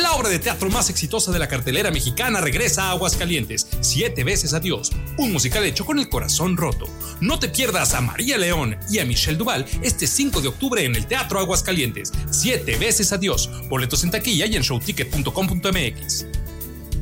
La obra de teatro más exitosa de la cartelera mexicana regresa a Aguascalientes, 7 veces Adiós, un musical hecho con el corazón roto. No te pierdas a María León y a Michelle Duval este 5 de octubre en el Teatro Aguascalientes, 7 veces Adiós. Boletos en taquilla y en showticket.com.mx.